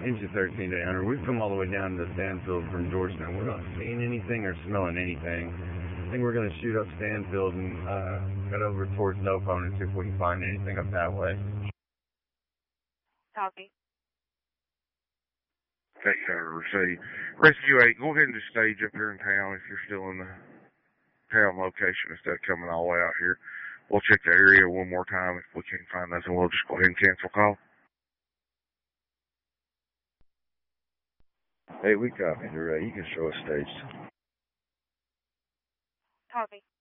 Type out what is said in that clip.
Engine 13 to Hunter. We've come all the way down to Stanfield from Georgetown. We're not seeing anything or smelling anything. I think we're going to shoot up Stanfield and head over towards No Phone and see if we can find anything up that way. Copy. Take care. See, Rescue 8, go ahead and just stage up here in town if you're still in the town location instead of coming all the way out here. We'll check the area one more time. If we can't find nothing, we'll just go ahead and cancel call. Hey, we copy. You can show us staged. Copy.